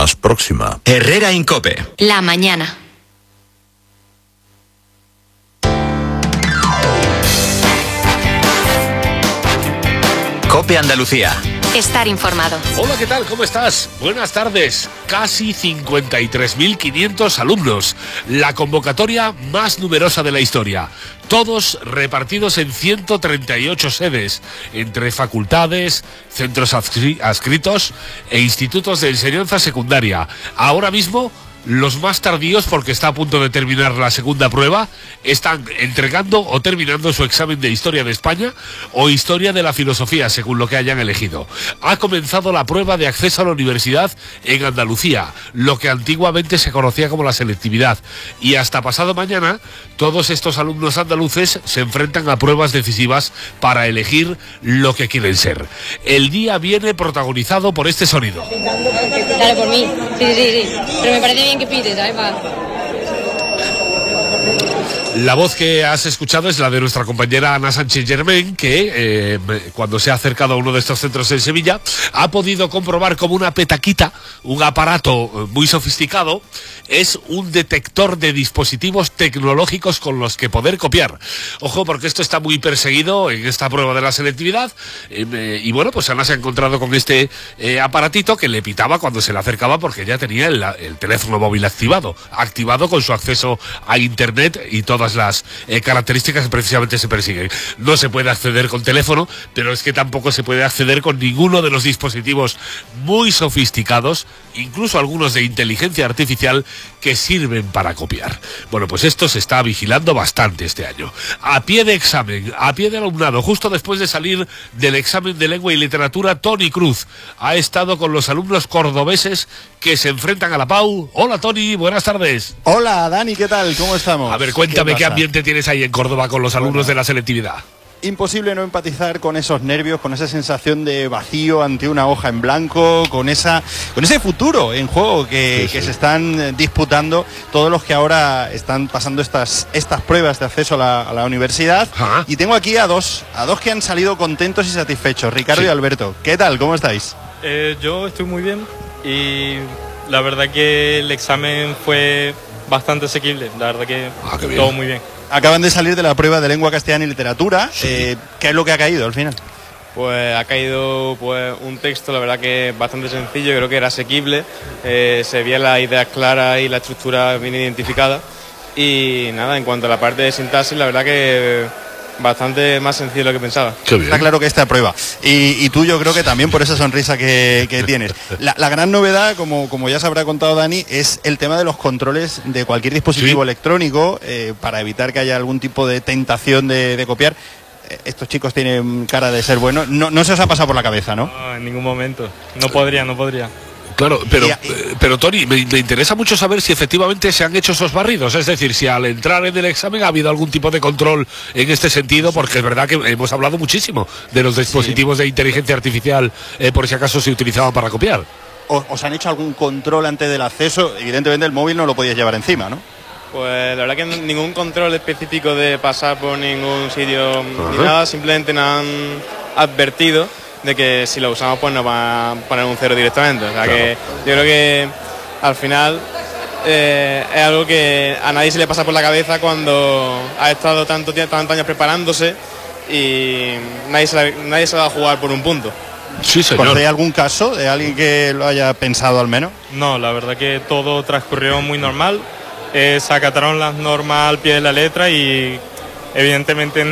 más próxima. Herrera Incope. La mañana. COPE Andalucía. Estar informado. Hola, ¿qué tal? ¿Cómo estás? Buenas tardes. Casi 53.500 alumnos. La convocatoria más numerosa de la historia. Todos repartidos en 138 sedes, entre facultades, centros adscritos e institutos de enseñanza secundaria. Ahora mismo, los más tardíos, porque está a punto de terminar la segunda prueba, están entregando o terminando su examen de Historia de España o Historia de la Filosofía, según lo que hayan elegido. Ha comenzado la prueba de acceso a la universidad en Andalucía, lo que antiguamente se conocía como la selectividad. Y hasta pasado mañana, todos estos alumnos andaluces se enfrentan a pruebas decisivas para elegir lo que quieren ser. El día viene protagonizado por este sonido. Dale por mí, sí. Pero me parece bien que pides, ¿sabes? La voz que has escuchado es la de nuestra compañera Ana Sánchez Germain, que cuando se ha acercado a uno de estos centros en Sevilla, ha podido comprobar como una petaquita, un aparato muy sofisticado, es un detector de dispositivos tecnológicos con los que poder copiar. Ojo, porque esto está muy perseguido en esta prueba de la selectividad, y bueno, pues Ana se ha encontrado con este aparatito que le pitaba cuando se le acercaba, porque ya tenía el teléfono móvil activado con su acceso a internet y todas las características que precisamente se persiguen. No se puede acceder con teléfono, pero es que tampoco se puede acceder con ninguno de los dispositivos muy sofisticados, incluso algunos de inteligencia artificial, que sirven para copiar. Bueno, pues esto se está vigilando bastante este año. A pie de examen, a pie de alumnado, justo después de salir del examen de lengua y literatura, Toni Cruz ha estado con los alumnos cordobeses que se enfrentan a la PAU. Hola, Toni, buenas tardes. Hola, Dani, ¿qué tal? ¿Cómo estamos? A ver, cuéntame qué ambiente tienes ahí en Córdoba con los alumnos de la selectividad. Imposible no empatizar con esos nervios, con esa sensación de vacío ante una hoja en blanco, con ese futuro en juego que se están disputando todos los que ahora están pasando estas pruebas de acceso a la universidad. Ajá. Y tengo aquí a dos que han salido contentos y satisfechos, Ricardo y Alberto. ¿Qué tal? ¿Cómo estáis? Yo estoy muy bien y la verdad que el examen fue bastante asequible, la verdad que todo muy bien. Acaban de salir de la prueba de lengua castellana y literatura. ¿Qué es lo que ha caído al final? Pues ha caído un texto, la verdad que bastante sencillo, creo que era asequible, se veían las ideas claras y la estructura bien identificada. Y nada, en cuanto a la parte de sintaxis, la verdad que bastante más sencillo de lo que pensaba. Está claro que esta prueba. Y tú, yo creo que también por esa sonrisa que tienes. La gran novedad, como ya se habrá contado Dani, es el tema de los controles de cualquier dispositivo electrónico, para evitar que haya algún tipo de tentación de copiar. Estos chicos tienen cara de ser buenos. No se os ha pasado por la cabeza, ¿no? No, en ningún momento. No podría. Claro, pero Toni, me interesa mucho saber si efectivamente se han hecho esos barridos, es decir, si al entrar en el examen ha habido algún tipo de control en este sentido, porque es verdad que hemos hablado muchísimo de los dispositivos de inteligencia artificial, por si acaso se utilizaban para copiar. ¿Os han hecho algún control antes del acceso? Evidentemente el móvil no lo podías llevar encima, ¿no? Pues la verdad que ningún control específico de pasar por ningún sitio ni nada, simplemente nos han advertido de que si lo usamos pues nos va a poner un 0 directamente. O sea que yo creo que al final es algo que a nadie se le pasa por la cabeza cuando ha estado tantos años preparándose y nadie se va a jugar por un punto. Sí, señor. ¿Conocéis algún caso de alguien que lo haya pensado al menos? No, la verdad que todo transcurrió muy normal. Se acataron las normas al pie de la letra y evidentemente